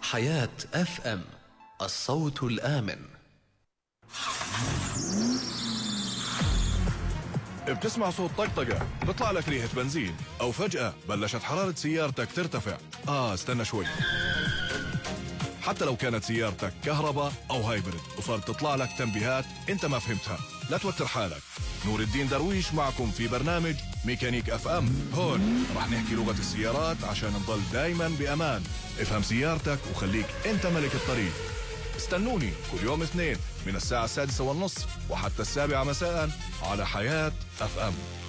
حياة اف ام، الصوت الآمن. بتسمع صوت طقطقة، بيطلع لك ريحة بنزين، أو فجأة بلشت حرارة سيارتك ترتفع. استنى شوي. حتى لو كانت سيارتك كهرباء أو هايبرد وصارت تطلع لك تنبيهات أنت ما فهمتها، لا توتر حالك. نور الدين درويش معكم في برنامج ميكانيك اف ام. هون رح نحكي لغة السيارات عشان نضل دايما بأمان. افهم سيارتك وخليك أنت ملك الطريق. استنوني كل يوم اثنين من الساعة 6:30 وحتى 7 مساء على حياة اف ام.